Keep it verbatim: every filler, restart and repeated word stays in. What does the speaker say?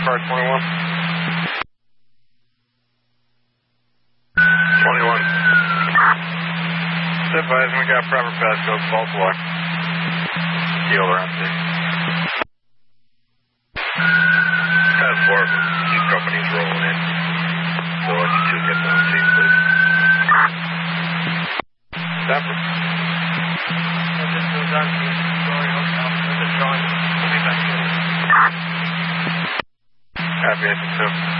car twenty-one. twenty-one. Advise, we got proper passcode, false alarm. Deal around six. Pass four, two companies rolling in. So let you two get down scene, please. Stopper. This goes on to the story hotel. This is drawing. We'll be back. Happy, I think so.